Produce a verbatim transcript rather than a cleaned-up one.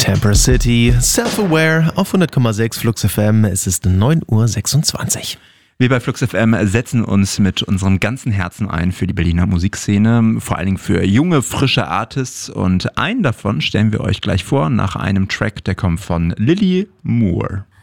Camper City, Self-Aware auf hundert Komma sechs Flux F M. Es ist neun Uhr sechsundzwanzig. Wir bei Flux F M setzen uns mit unserem ganzen Herzen ein für die Berliner Musikszene, vor allen Dingen für junge, frische Artists, und einen davon stellen wir euch gleich vor nach einem Track, der kommt von Lily Moore.